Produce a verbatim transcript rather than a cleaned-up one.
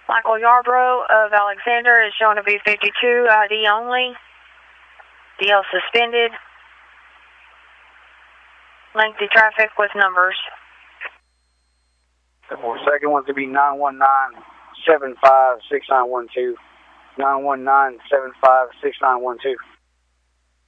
Michael Yarbrough of Alexander is shown to be fifty-two, I D only. D L suspended. Lengthy traffic with numbers. Second one to be nine one nine, seven five six nine one two. nine one nine, seven five six nine one two.